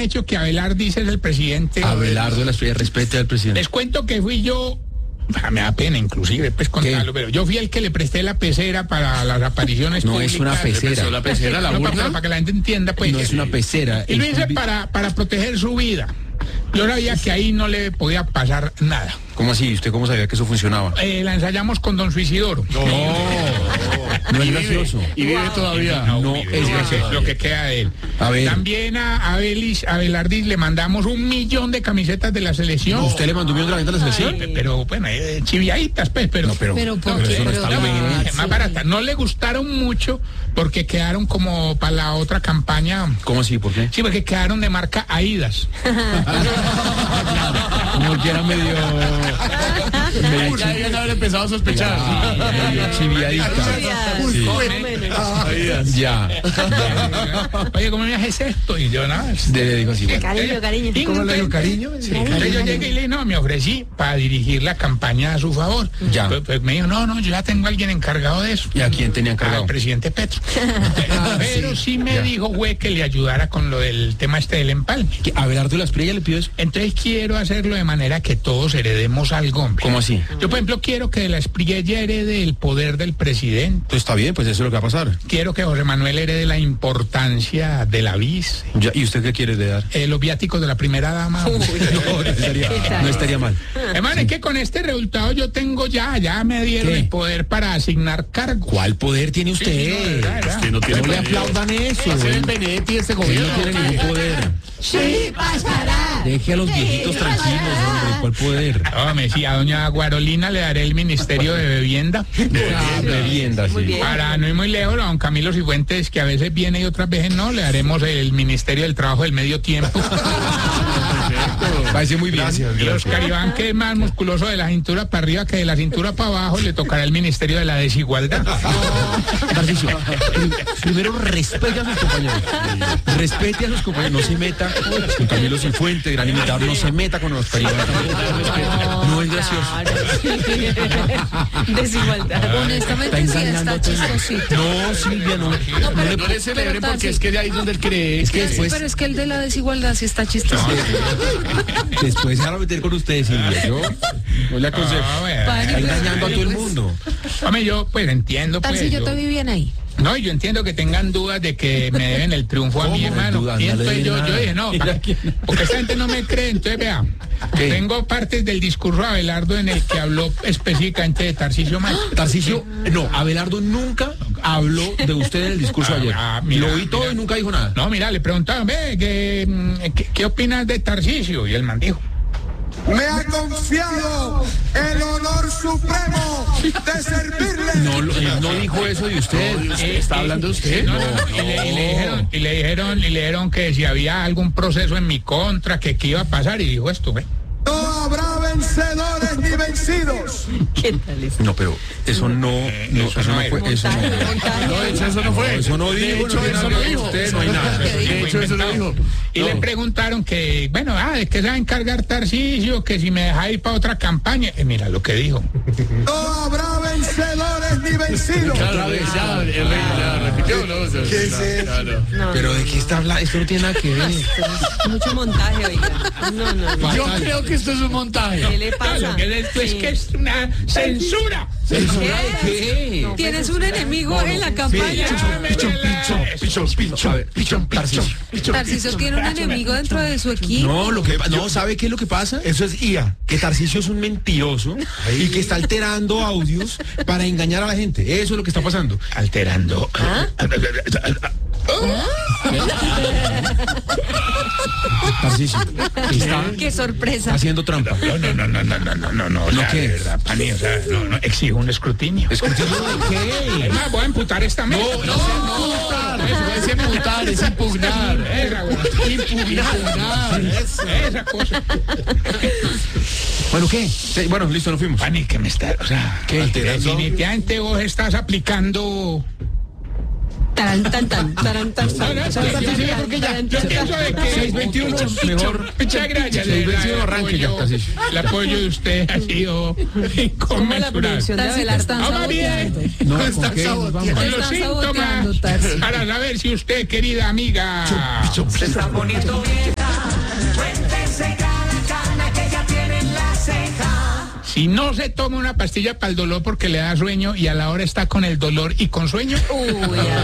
hecho que Abelardis es el presidente. Abelardo de la Espriella, respete al presidente. Les cuento que fui yo. Me da pena inclusive pues contarlo, pero yo fui el que le presté la pecera para las apariciones no públicas. Es una pecera. La pecera, la urna. Para que la gente entienda, pues. No es una pecera. Y lo hice para proteger su vida. Yo sabía que ahí no le podía pasar nada. ¿Cómo así? ¿Usted cómo sabía que eso funcionaba? La ensayamos con don Suicidoro. No es gracioso. Y vive todavía. No es gracioso. Lo que queda de él. A ver. También a Abelardis le mandamos 1 millón de camisetas de la selección. ¿Usted le mandó 1 millón de la selección? Pero bueno, chiviaditas, pues, pero... Pero ¿por qué? eso no está bien. Más barata. No le gustaron mucho porque quedaron como para la otra campaña. ¿Cómo así? ¿Por qué? Sí, porque quedaron de marca Aidas. Como que era medio Ya debían haber empezado a sospechar. chiviadita. Ya. Oye, ¿cómo me haces esto? Y yo, nada. Le dijo así. Cariño. ¿Cómo le digo cariño? Sí. Entonces yo llegué y le dije, no, me ofrecí para dirigir la campaña a su favor. Ya. Pues me dijo, no, yo ya tengo a alguien encargado de eso. ¿Y a quién tenía encargado? Al presidente Petro. Pero sí me dijo, güey, que le ayudara con lo del tema del empalme. ¿Abelardo de la Espriella le pidió eso? Entonces quiero hacerlo de manera que todos heredemos algo, hombre. ¿Cómo así? Yo, por ejemplo, quiero que la Espriella herede el poder del presidente. Pues está bien, pues eso es lo que va a pasar. Quiero que José Manuel herede la importancia de la vice. Ya, ¿y usted qué quiere de dar? Los viáticos de la primera dama. No estaría mal. Hermano, es que con este resultado yo tengo ya me dieron ¿Qué? el poder para asignar cargos. ¿Cuál poder tiene usted? Sí, no, verdad. Que no tiene No le poder. aplaudan eso. Va a ser el Benedetti este Él gobierno. no tiene ningún poder. Sí, pasará. Deje a los viejitos tranquilos, hombre. ¿Cuál poder? Hombre, sí, a doña Guarolina le daré el Ministerio de Vivienda. Bebienda, Muy sí. bien. Para no ir muy lejos, a don Camilo Cifuentes, que a veces viene y otras veces no, le daremos el Ministerio del Trabajo del Medio Tiempo. Parece muy bien. Y Oscar Iván, que es más musculoso de la cintura para arriba que de la cintura para abajo, le tocará el Ministerio de la Desigualdad. Tarcisio, primero respete a sus compañeros. Respete a sus compañeros. No se meta con Camilo Cifuentes, gran imitador. No se meta con Oscar Iván. No es gracioso. Desigualdad. Honestamente sí está chistosito. No, Silvia, no. No le celebren porque es que de ahí es donde él cree. Es que después, Pero es que el de la desigualdad sí está chistoso. después se van a meter con ustedes, Silvia. Yo no le aconsejo. Bueno. Está engañando a todo el mundo. Hombre, yo pues entiendo. Tal Pues, si yo yo- te vi bien ahí. No, yo entiendo que tengan dudas de que me deben el triunfo a mi ¿Cómo? hermano. Dudas, Y no le entonces deben yo nada. dije, no, Mira quién- porque esta gente no me cree. Entonces, vea, ¿Qué? tengo partes del discurso de Abelardo en el que habló específicamente de Tarcisio Maya. Tarcisio, no, Abelardo nunca habló de usted en el discurso de ayer. Mira, Lo oí todo mira. y nunca dijo nada. No, mira, le preguntaban, ve, ¿qué opinas de Tarcisio? Y el man dijo, Me ha confiado el honor supremo de servirle. No, él no dijo eso de usted. ¿Está hablando usted? no, y le dijeron que si había algún proceso en mi contra, que qué iba a pasar, y dijo esto, ve. No habrá vencedores ni vencidos. ¿Qué tal eso? No, pero eso no fue, eso no. No, de hecho, eso no fue. Eso no De dijo, hecho, no tiene eso nada no que ver dijo. con usted, no hay nada. De hecho, eso no dijo. Y le preguntaron que, bueno, ¿de qué se va a encargar Tarcisio? Que si me deja ir para otra campaña. Mira lo que dijo. No habrá vencedores ni vencidos. Otra vez, ya, el rey la repitió, ¿no? ¿Qué es eso? No, Pero ¿de qué está hablando? Esto no tiene nada que ver. mucho montaje, oiga. No. Yo creo que esto es un montaje. ¿Qué le pasa? Lo que es, pues, Sí. que es una censura. ¿Censurado qué? No, Tienes un enemigo en la campaña. Tarcisio tiene un enemigo dentro de su equipo. No, no, ¿sabe qué es lo que pasa? Eso es IA, que Tarcisio es un mentiroso y que está alterando audios para engañar a la gente. Eso es lo que está pasando. Alterando. Tarcisio está Qué sorpresa. haciendo trampa. No. O sea, ¿qué? de verdad, Pani, o sea, no, exijo un escrutinio. ¿Escrutinio de qué? Es más, voy a imputar esta mesa. Eso es imputar, es impugnar. Impugnar. Esa cosa. Bueno, ¿qué? Sí, bueno, listo, nos fuimos. Pani, que me está, o sea, ¿Qué? definitivamente vos estás aplicando. Tan, tan, tan, taran, tan, tan, No, tan, sí, tan, porque ya, tan, yo tan, pienso de que 621, mejor. Muchas gracias. de 621 verdad, arranque ya, Tarcisio. el apoyo de usted ha sido Como la inconmensurable. producción de Tarcisio, Abelardo. están Vamos saboteando. bien. No, ¿con Están qué? saboteando. Vamos. Con los Están síntomas saboteando, Tarcisio. para saber si usted, querida amiga, Se está poniendo vieja. Si no se toma una pastilla para el dolor porque le da sueño y a la hora está con el dolor y con sueño, Uy,